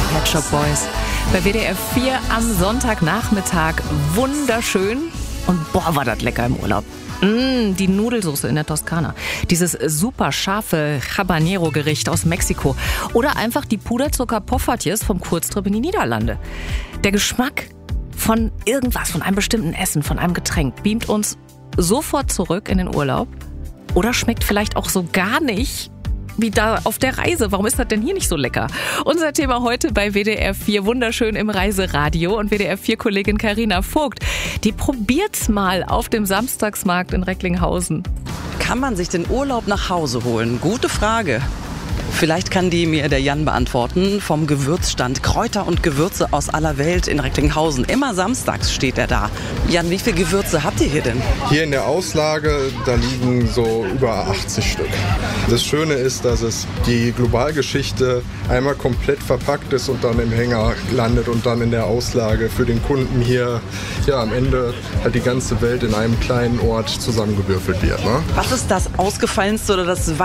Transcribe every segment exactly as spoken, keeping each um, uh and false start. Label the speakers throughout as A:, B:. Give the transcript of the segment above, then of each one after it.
A: Pet Shop Boys. Bei W D R vier am Sonntagnachmittag. Wunderschön. Und boah, war das lecker im Urlaub. Mmh, die Nudelsauce in der Toskana. Dieses super scharfe Habanero-Gericht aus Mexiko. Oder einfach die Puderzucker-Poffertjes vom Kurztrip in die Niederlande. Der Geschmack von irgendwas, von einem bestimmten Essen, von einem Getränk, beamt uns sofort zurück in den Urlaub. Oder schmeckt vielleicht auch so gar nicht wie da auf der Reise. Warum ist das denn hier nicht so lecker? Unser Thema heute bei W D R vier, wunderschön im Reiseradio. Und W D R vier-Kollegin Carina Vogt, die probiert's mal auf dem Samstagsmarkt in Recklinghausen.
B: Kann man sich den Urlaub nach Hause holen? Gute Frage. Vielleicht kann die mir der Jan beantworten vom Gewürzstand. Kräuter und Gewürze aus aller Welt in Recklinghausen. Immer samstags steht er da. Jan, wie viele Gewürze habt ihr hier denn?
C: Hier in der Auslage, da liegen so über achtzig Stück. Das Schöne ist, dass es die Globalgeschichte einmal komplett verpackt ist und dann im Hänger landet und dann in der Auslage für den Kunden hier ja, am Ende halt die ganze Welt in einem kleinen Ort zusammengewürfelt wird. Ne?
B: Was ist das ausgefallenste oder das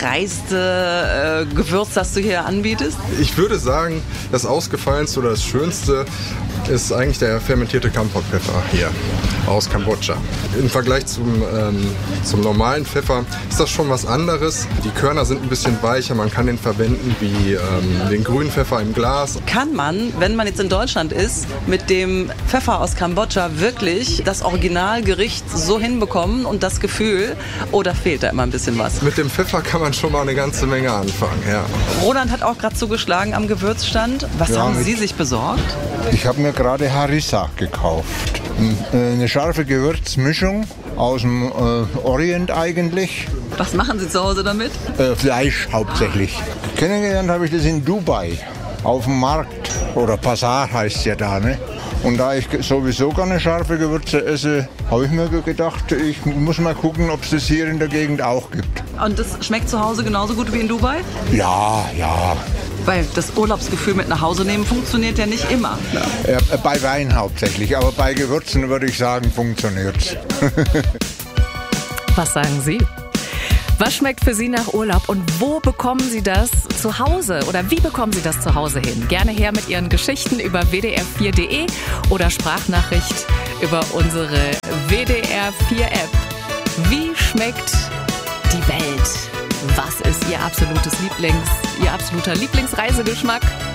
B: weitgereiste äh, Gewürz, das du hier anbietest?
C: Ich würde sagen, das ausgefallenste oder das schönste ist eigentlich der fermentierte Kampotpfeffer hier aus Kambodscha. Im Vergleich zum, ähm, zum normalen Pfeffer ist das schon was anderes. Die Körner sind ein bisschen weicher, man kann den verwenden wie ähm, den grünen Pfeffer im Glas.
B: Kann man, wenn man jetzt in Deutschland ist, mit dem Pfeffer aus Kambodscha wirklich das Originalgericht so hinbekommen und das Gefühl, oder fehlt da immer ein bisschen was?
C: Mit dem Pfeffer kann man schon mal eine ganze Menge anfangen, ja.
B: Roland hat auch gerade zugeschlagen am Gewürzstand. Was
D: Ja,
B: haben
D: mit-
B: Sie sich besorgt?
D: Ich habe mir gerade Harissa gekauft. Eine scharfe Gewürzmischung aus dem äh, Orient eigentlich.
B: Was machen Sie zu Hause damit?
D: Äh, Fleisch hauptsächlich. Kennengelernt habe ich das in Dubai. Auf dem Markt. Oder Bazar heißt es ja da, ne? Und da ich sowieso gerne scharfe Gewürze esse, habe ich mir gedacht, ich muss mal gucken, ob es das hier in der Gegend auch gibt.
B: Und das schmeckt zu Hause genauso gut wie in Dubai?
D: Ja, ja.
B: Weil das Urlaubsgefühl mit nach Hause nehmen funktioniert ja nicht immer. Ne?
D: Äh, bei Wein hauptsächlich, aber bei Gewürzen würde ich sagen, funktioniert's.
A: Was sagen Sie? Was schmeckt für Sie nach Urlaub und wo bekommen Sie das zu Hause? Oder wie bekommen Sie das zu Hause hin? Gerne her mit Ihren Geschichten über w d r vier punkt d e oder Sprachnachricht über unsere W D R vier App. Wie schmeckt die Welt? Was ist Ihr absolutes Lieblings, Ihr absoluter Lieblingsreisegeschmack?